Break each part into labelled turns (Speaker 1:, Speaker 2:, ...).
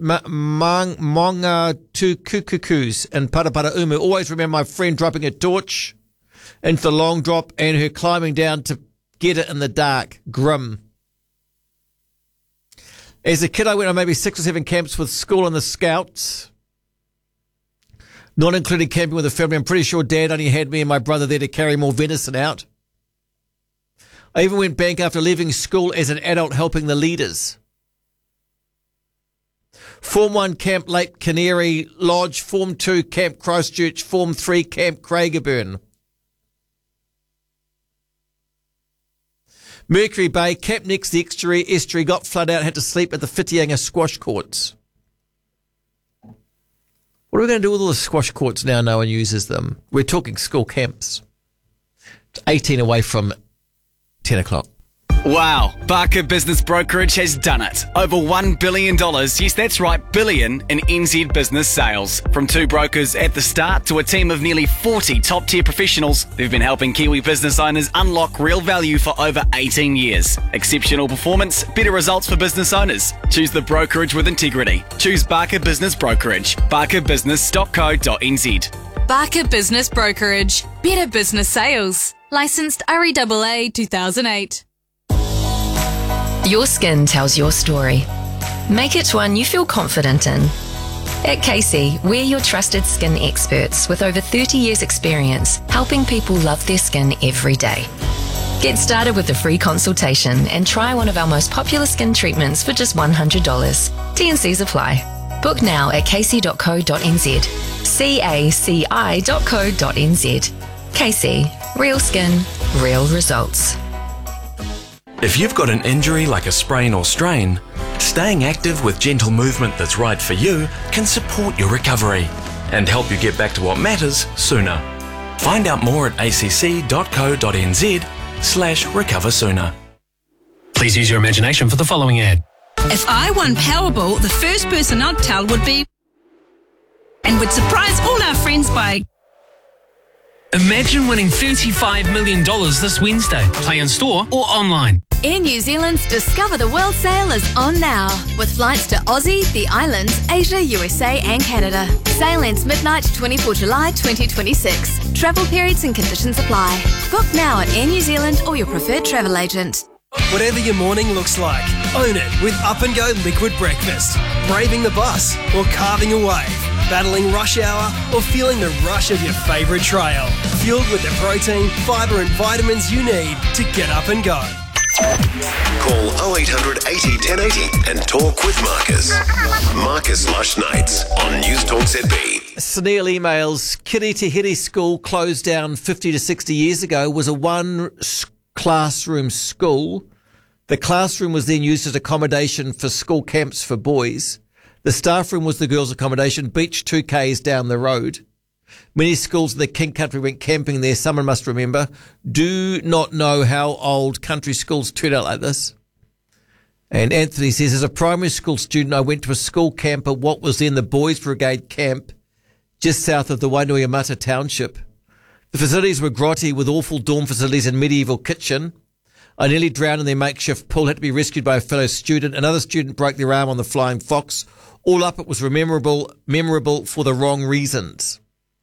Speaker 1: Monga Tu Kukukus in Parapara Umu. Always remember my friend dropping a torch into the long drop and her climbing down to get it in the dark. Grim. As a kid, I went on maybe 6 or 7 camps with school and the scouts, not including camping with a family. I'm pretty sure Dad only had me and my brother there to carry more venison out. I even went back after leaving school as an adult helping the leaders. Form 1 Camp Lake Canary Lodge, Form 2 Camp Christchurch, Form 3 Camp Craigieburn. Mercury Bay, camp next to the estuary, got flooded out, had to sleep at the Whitianga squash courts. What are we going to do with all the squash courts now no one uses them? We're talking school camps. It's 18 away from 10 o'clock.
Speaker 2: Wow, Barker Business Brokerage has done it. Over $1 billion, yes that's right, billion, in NZ business sales. From 2 brokers at the start to a team of nearly 40 top-tier professionals, they've been helping Kiwi business owners unlock real value for over 18 years. Exceptional performance, better results for business owners. Choose the brokerage with integrity. Choose Barker Business Brokerage. barkerbusiness.co.nz.
Speaker 3: Barker Business Brokerage. Better business sales. Licensed REAA 2008.
Speaker 4: Your skin tells your story. Make it one you feel confident in. At Casey, we're your trusted skin experts with over 30 years experience helping people love their skin every day. Get started with a free consultation and try one of our most popular skin treatments for just $100. T&Cs apply. Book now at casey.co.nz. caci.co.nz. Casey, real skin, real results.
Speaker 5: If you've got an injury like a sprain or strain, staying active with gentle movement that's right for you can support your recovery and help you get back to what matters sooner. Find out more at acc.co.nz/recover sooner.
Speaker 6: Please use your imagination for the following ad.
Speaker 7: If I won Powerball, the first person I'd tell would be... and would surprise all our friends by...
Speaker 6: Imagine winning $35 million this Wednesday. Play in store or online.
Speaker 3: Air New Zealand's Discover the World sale is on now, with flights to Aussie, the islands, Asia, USA and Canada. Sale ends midnight 24 July 2026. Travel periods and conditions apply. Book now at Air New Zealand or your preferred travel agent.
Speaker 8: Whatever your morning looks like, own it with Up and Go Liquid Breakfast. Braving the bus or carving a wave. Battling rush hour or feeling the rush of your favourite trail. Fueled with the protein, fibre and vitamins you need to get up and go.
Speaker 9: Call 0800 80 1080 and talk with Marcus. Marcus Lush Nights on News Talk ZB.
Speaker 1: Sneal emails. Kiriti School closed down 50 to 60 years ago, was a one-classroom school. The classroom was then used as accommodation for school camps for boys. The staff room was the girls' accommodation, beach 2Ks down the road. Many schools in the King Country went camping there, someone must remember. Do not know how old country schools turn out like this. And Anthony says, as a primary school student, I went to a school camp at what was then the Boys Brigade camp, just south of the Wainuiomata township. The facilities were grotty with awful dorm facilities and medieval kitchen. I nearly drowned in their makeshift pool, had to be rescued by a fellow student. Another student broke their arm on the Flying Fox. All up, it was memorable for the wrong reasons.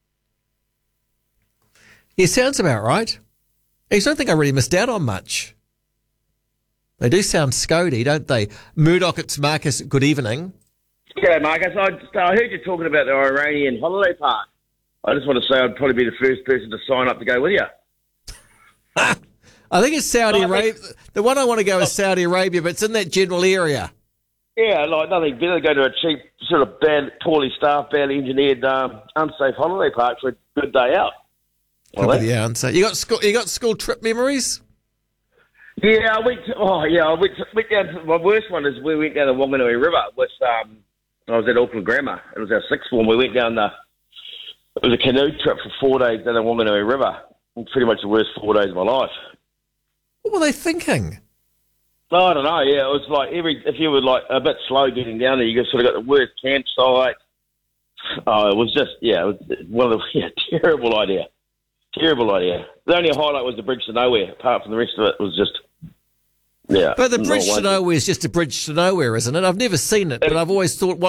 Speaker 1: Yeah, sounds about right. I don't think I really missed out on much. They do sound scody, don't they? Murdoch, it's Marcus. Good evening.
Speaker 10: G'day, Marcus. I heard you talking about the Iranian holiday park. I just want to say I'd probably be the first person to sign up to go with you.
Speaker 1: I think it's Saudi Arabia. The one I want to go is Saudi Arabia, but it's in that general area.
Speaker 10: Yeah, like nothing better than go to a cheap, sort of bad, poorly staffed, badly engineered, unsafe holiday park for a good day out.
Speaker 1: Well, the answer. You got school trip memories?
Speaker 10: Yeah, I went down to, my worst one is we went down the Wanganui River with, I was at Auckland Grammar. It was our sixth form. We went down it was a canoe trip for 4 days down the Wanganui River. Pretty much the worst 4 days of my life.
Speaker 1: What were they thinking?
Speaker 10: No, I don't know. Yeah, it was like if you were like a bit slow getting down there, you just sort of got the worst campsite. Oh, it was just it was one of the terrible idea. Terrible idea. The only highlight was the bridge to nowhere. Apart from the rest of it was just
Speaker 1: But the bridge to nowhere is just a bridge to nowhere, isn't it? I've never seen it, but I've always thought,